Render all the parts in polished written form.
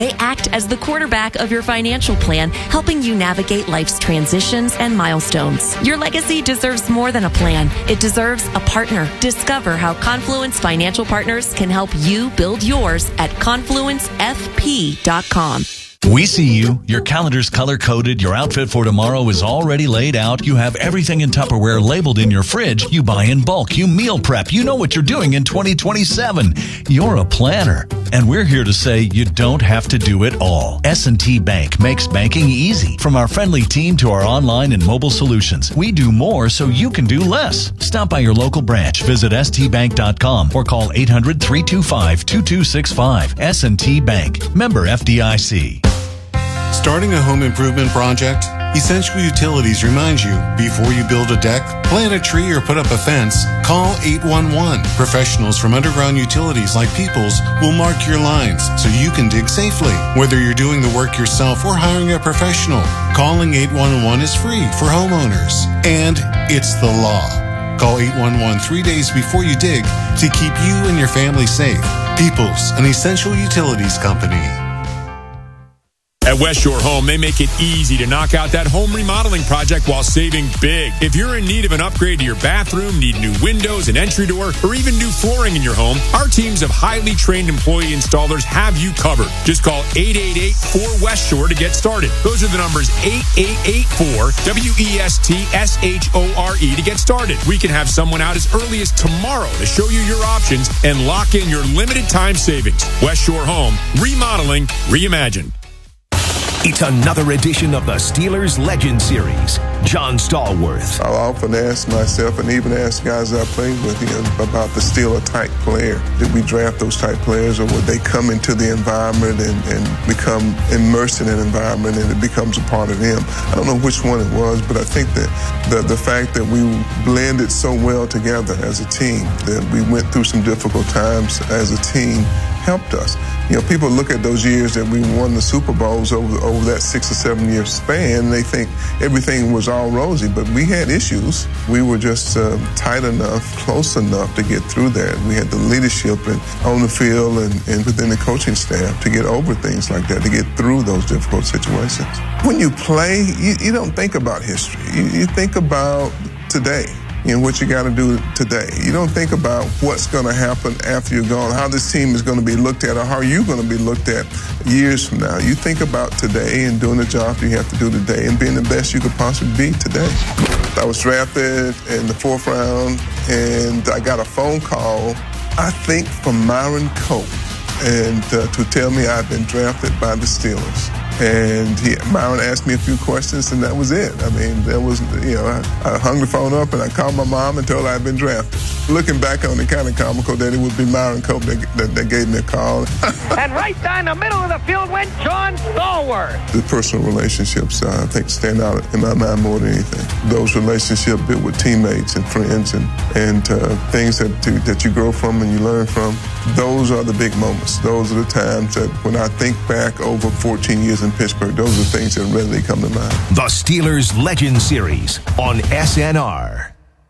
They act as the quarterback of your financial plan, helping you navigate life's transitions and milestones. Your legacy deserves more than a plan. It deserves a partner. Discover how Confluence Financial Partners can help you build yours at confluencefp.com. We see you. Your calendar's color-coded. Your outfit for tomorrow is already laid out. You have everything in Tupperware labeled in your fridge. You buy in bulk. You meal prep. You know what you're doing in 2027. You're a planner. And we're here to say you don't have to do it all. S&T Bank makes banking easy. From our friendly team to our online and mobile solutions, we do more so you can do less. Stop by your local branch. Visit stbank.com or call 800-325-2265. S&T Bank. Member FDIC. Starting a home improvement project? Essential Utilities reminds you, before you build a deck, plant a tree, or put up a fence, call 811. Professionals from Underground Utilities like Peoples will mark your lines so you can dig safely. Whether you're doing the work yourself or hiring a professional, calling 811 is free for homeowners. And it's the law. Call 811 3 days before you dig to keep you and your family safe. Peoples, an Essential Utilities company. At West Shore Home, they make it easy to knock out that home remodeling project while saving big. If you're in need of an upgrade to your bathroom, need new windows, an entry door, or even new flooring in your home, our teams of highly trained employee installers have you covered. Just call 888-4West Shore to get started. Those are the numbers 8884-WESTSHORE to get started. We can have someone out as early as tomorrow to show you your options and lock in your limited time savings. West Shore Home, remodeling, reimagined. It's another edition of the Steelers Legend Series. John Stallworth. I often ask myself, and even ask guys I played with, about the Steeler-type player. Did we draft those type players, or would they come into the environment and become immersed in an environment and it becomes a part of them? I don't know which one it was, but I think that the fact that we blended so well together as a team, that we went through some difficult times as a team, helped us. People look at those years that we won the Super Bowls over that 6 or 7 year span, and they think everything was all rosy, but we had issues. We were just tight enough, close enough to get through that. We had the leadership on the field and within the coaching staff to get over things like that, to get through those difficult situations. When you play, you don't think about history. You think about today. What you got to do today. You don't think about what's going to happen after you're gone, how this team is going to be looked at, or how you're going to be looked at years from now. You think about today and doing the job you have to do today and being the best you could possibly be today. I was drafted in the 4th round, and I got a phone call, I think, from Myron Cope, and to tell me I'd been drafted by the Steelers. And Myron asked me a few questions, and that was it. I mean, there was, I hung the phone up and I called my mom and told her I'd been drafted. Looking back on it, kind of comical that it would be Myron Cope that gave me a call. And right down the middle of the field went John Stallworth. The personal relationships, I think, stand out in my mind more than anything. Those relationships built with teammates and friends and things that you grow from and you learn from, those are the big moments. Those are the times that when I think back over 14 years in Pittsburgh, those are things that readily come to mind. The Steelers Legend Series on SNR.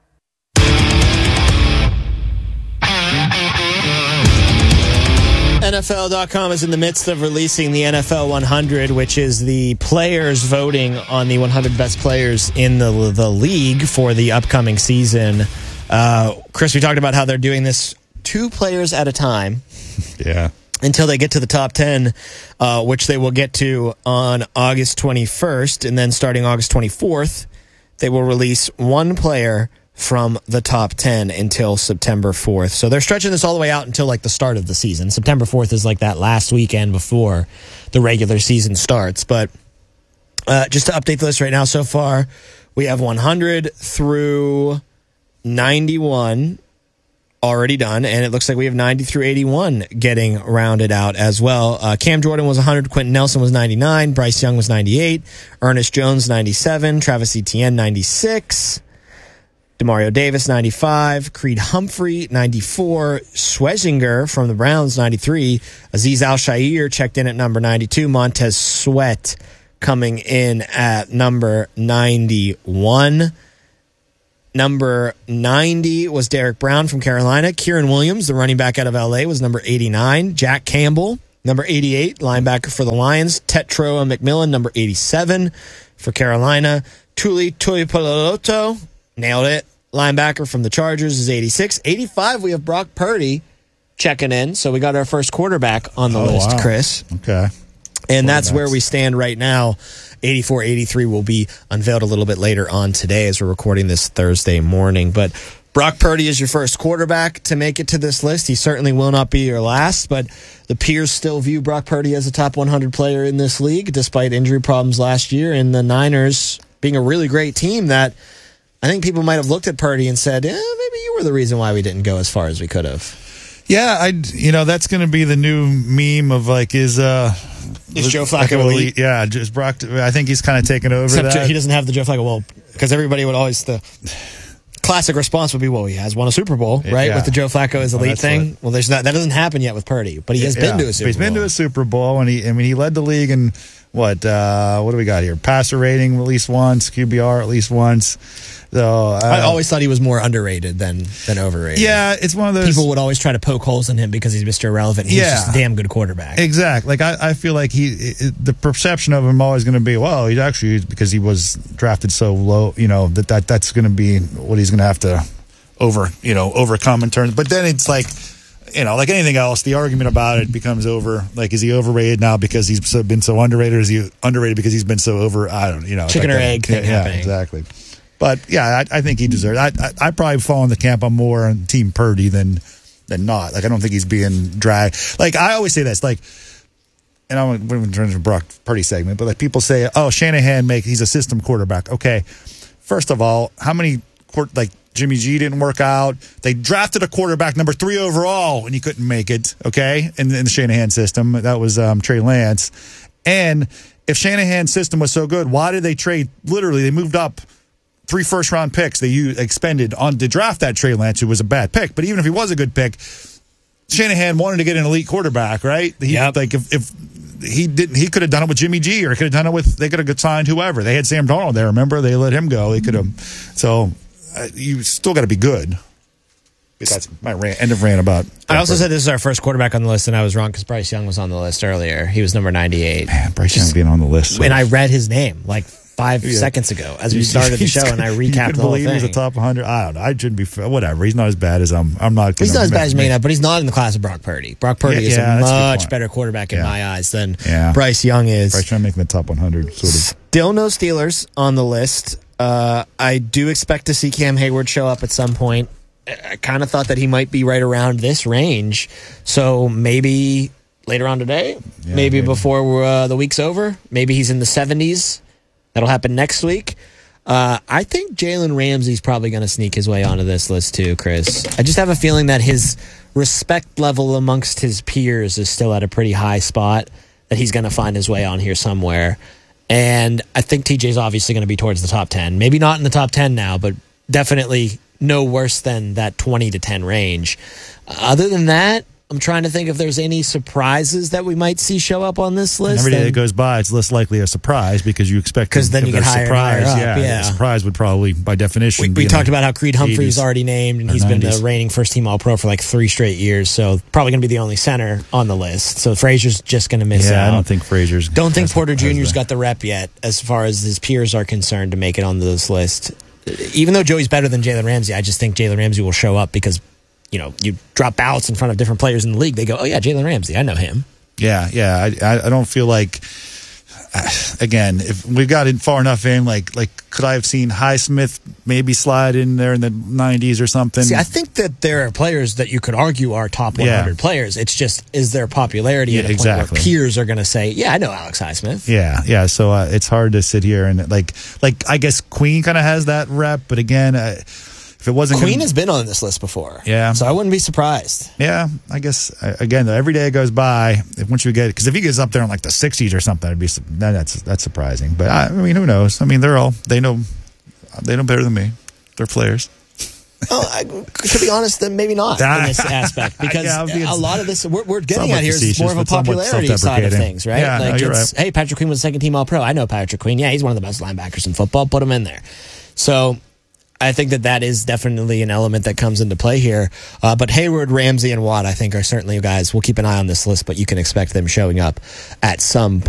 NFL.com is in the midst of releasing the NFL 100, which is the players voting on the 100 best players in the league for the upcoming season. Chris, we talked about how they're doing this 2 players at a time. Yeah. Until they get to the top 10, which they will get to on August 21st. And then starting August 24th, they will release 1 player from the top 10 until September 4th. So they're stretching this all the way out until like the start of the season. September 4th is like that last weekend before the regular season starts. But just to update the list right now, so far, we have 100 through 91 already done, and it looks like we have 90 through 81 getting rounded out as well. Cam Jordan was 100, Quentin Nelson was 99, Bryce Young was 98, Ernest Jones 97, Travis Etienne 96, Demario Davis 95, Creed Humphrey 94, Schwesinger from the Browns 93, Azeez Al-Shaair checked in at number 92, Montez Sweat coming in at number 91. Number 90 was Derek Brown from Carolina. Kieran Williams, the running back out of L.A., was number 89. Jack Campbell number 88, linebacker for the Lions. Tetroa McMillan, number 87 for Carolina. Tuli Tuipulotu, nailed it. Linebacker from the Chargers is 86. 85, we have Brock Purdy checking in. So we got our first quarterback on the list, wow. Chris. Okay. And that's where we stand right now. 84, 83 will be unveiled a little bit later on today as we're recording this Thursday morning. But Brock Purdy is your first quarterback to make it to this list. He certainly will not be your last, but the peers still view Brock Purdy as a top 100 player in this league, despite injury problems last year, and the Niners being a really great team that I think people might have looked at Purdy and said, maybe you were the reason why we didn't go as far as we could have. Yeah, that's going to be the new meme of like, is Joe Flacco elite? Yeah, just Brock. I think he's kind of taken over. Except that. He doesn't have the Joe Flacco. Well, because everybody would always the classic response would be, well, he has won a Super Bowl, right? Yeah. With the Joe Flacco as elite thing. Well, there's not. That doesn't happen yet with Purdy, but he has been to a Super Bowl. He's been to a Super Bowl, and he led the league in what do we got here? Passer rating at least once, QBR at least once. So I always thought he was more underrated than overrated. Yeah, it's one of those. People would always try to poke holes in him because he's Mr. Irrelevant. He's just a damn good quarterback. Exactly. Like I feel like the perception of him always going to be, well, he's actually, because he was drafted so low, that's going to be what he's going to have to overcome in terms. But then it's like, like anything else, the argument about it becomes over. Like, is he overrated now because he's been so underrated, or is he underrated because he's been so over? I don't, chicken or egg thing happening. Yeah, exactly. But yeah, I think he deserves. I probably fall in the camp. I'm more on Team Purdy than not. Like, I don't think he's being dragged. Like, I always say this. Like, and I'm going to turn to the Brock Purdy segment, but like people say, oh, Shanahan he's a system quarterback. Okay, first of all, how many Jimmy G didn't work out? They drafted a quarterback number 3 overall, and he couldn't make it. Okay, in the Shanahan system, that was Trey Lance. And if Shanahan's system was so good, why did they trade? Literally, they moved up 3 first-round picks they expended on to draft that Trey Lance, who was a bad pick. But even if he was a good pick, Shanahan wanted to get an elite quarterback, right? Like if he didn't, he could have done it with Jimmy G, or could have done it with. They could have signed whoever. They had Sam Darnold there. Remember, they let him go. They could have. So you still got to be good. That's my end of rant about. I also said this is our first quarterback on the list, and I was wrong because Bryce Young was on the list earlier. He was number 98. Man, Bryce Young being on the list, and I read his name like 5 seconds ago as we started the show, and I recapped the whole thing. He's a top 100. I don't know. I shouldn't be. Whatever. He's not as bad as I'm not. He's not as bad as me, but he's not in the class of Brock Purdy. Brock Purdy is a much better quarterback in my eyes than Bryce Young is. Bryce Young making the top 100. Sort of. Still no Steelers on the list. I do expect to see Cam Hayward show up at some point. I kind of thought that he might be right around this range. So maybe later on today, maybe before the week's over, maybe he's in the 70s. That'll happen next week. I think Jalen Ramsey's probably going to sneak his way onto this list too, Chris. I just have a feeling that his respect level amongst his peers is still at a pretty high spot, that he's going to find his way on here somewhere. And I think TJ's obviously going to be towards the top 10. Maybe not in the top 10 now, but definitely no worse than that 20 to 10 range. Other than that, I'm trying to think if there's any surprises that we might see show up on this list. Every day that goes by, it's less likely a surprise because you expect. Because then you get higher and higher up. A surprise would probably, by definition, we talked about how Creed Humphrey's already named, and he's 90s. Been the reigning first-team All-Pro for like 3 straight years. So probably going to be the only center on the list. So Frazier's just going to miss out. I don't think Frazier's. Don't think Porter Jr.'s got the rep yet, as far as his peers are concerned, to make it onto this list. Even though Joey's better than Jalen Ramsey, I just think Jalen Ramsey will show up because, you drop ballots in front of different players in the league. They go, oh, yeah, Jalen Ramsey. I know him. Yeah. I don't feel like, again, if we got in far enough in, like could I have seen Highsmith maybe slide in there in the 90s or something? See, I think that there are players that you could argue are top 100 players. It's just, is their popularity at a point where peers are going to say, yeah, I know Alex Highsmith. Yeah. So it's hard to sit here and like I guess Queen kind of has that rep, but again, if it wasn't Queen has been on this list before. Yeah. So I wouldn't be surprised. Yeah. I guess, again, every day it goes by, once you get it, because if he gets up there in like the 60s or something, that's surprising. But I mean, who knows? I mean, they know better than me. They're players. To be honest, then maybe not in this aspect, because a lot of this we're getting at here is more of a popularity side of things, right? Yeah, you're right. Hey, Patrick Queen was second team All-Pro. I know Patrick Queen. Yeah, he's one of the best linebackers in football. Put him in there. So I think that is definitely an element that comes into play here. But Hayward, Ramsey, and Watt, I think, are certainly guys. We'll keep an eye on this list, but you can expect them showing up at some point.